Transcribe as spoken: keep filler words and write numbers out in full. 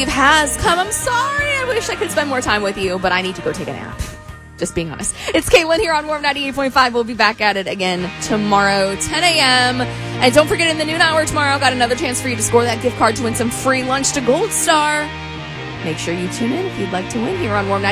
eve has come. I'm sorry. I wish I could spend more time with you, but I need to go take a nap. Just being honest. It's Caitlin here on Warm ninety-eight point five. We'll be back at it again tomorrow, ten a.m. And don't forget, in the noon hour tomorrow, got another chance for you to score that gift card to win some free lunch to Gold Star. Make sure you tune in if you'd like to win here on Warm ninety-eight.